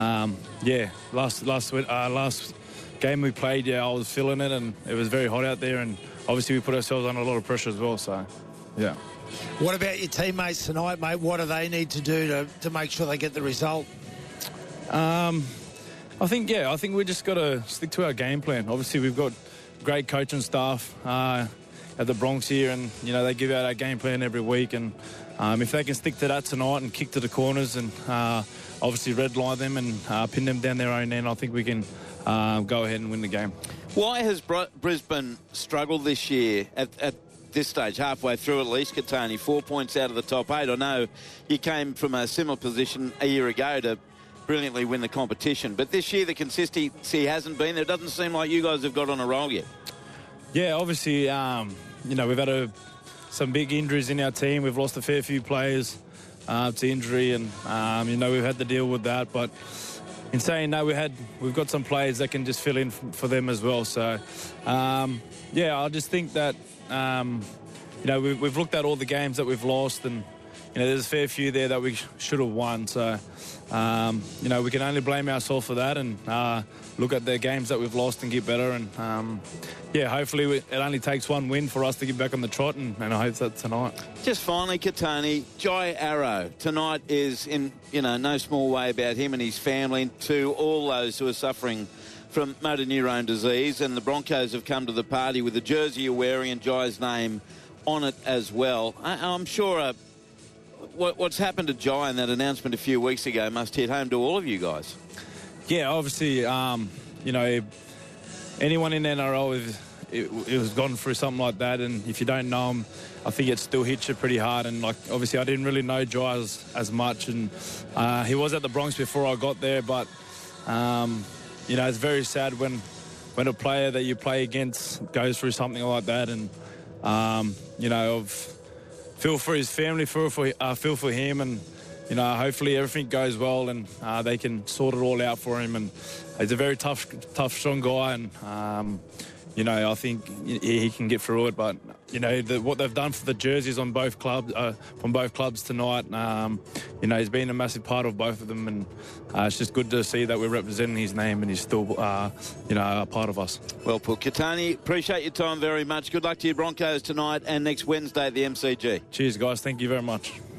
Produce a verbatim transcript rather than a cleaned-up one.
Um, yeah, last last uh, last game we played, yeah, I was feeling it, and it was very hot out there, and obviously we put ourselves under a lot of pressure as well. So, yeah. What about your teammates tonight, mate? What do they need to do to, to make sure they get the result? Um, I think, yeah, I think we just got to stick to our game plan. Obviously, we've got great coaching staff uh, at the Bronx here, and, you know, they give out our game plan every week. And um, if they can stick to that tonight and kick to the corners and uh, obviously red line them and uh, pin them down their own end, I think we can uh, go ahead and win the game. Why has Br- Brisbane struggled this year at, at this stage, halfway through at least, Katani? Four points out of the top eight. I know you came from a similar position a year ago to brilliantly win the competition, but this year the consistency hasn't been there. It doesn't seem like you guys have got on a roll yet. Yeah, obviously, um, you know, we've had a, some big injuries in our team. We've lost a fair few players uh, to injury, and, um, you know, we've had to deal with that. But in saying that, we had, we've got some players that can just fill in f- for them as well. So, um, yeah, I just think that, um, you know, we've, we've looked at all the games that we've lost, and, you know, there's a fair few there that we sh- should have won. So, um, you know, we can only blame ourselves for that and uh, look at the games that we've lost and get better. And, um, yeah, hopefully we, it only takes one win for us to get back on the trot, and, and I hope that tonight. Just finally, Katani, Jai Arrow tonight is in, you know, no small way about him and his family, to all those who are suffering from motor neurone disease, and the Broncos have come to the party with the jersey you're wearing and Jai's name on it as well. I, I'm sure uh, what, what's happened to Jai in that announcement a few weeks ago must hit home to all of you guys. Yeah, obviously, um, you know, anyone in the N R L, if it, it was gone through something like that, and if you don't know him, I think it still hits you pretty hard. And, like, obviously I didn't really know Jai as, as much, and uh, he was at the Bronx before I got there, but um, you know, it's very sad when when a player that you play against goes through something like that. And um, you know, I've feel for his family, feel for uh, feel for him, and you know, hopefully everything goes well and uh, they can sort it all out for him. And he's a very tough, tough, strong guy, and um, you know, I think he, he can get through it. But you know, the, what they've done for the jerseys on both clubs, uh, from both clubs tonight, um, you know, he's been a massive part of both of them, and uh, it's just good to see that we're representing his name and he's still, uh, you know, a part of us. Well put, Katani. Appreciate your time very much. Good luck to your Broncos tonight and next Wednesday at the M C G. Cheers, guys. Thank you very much.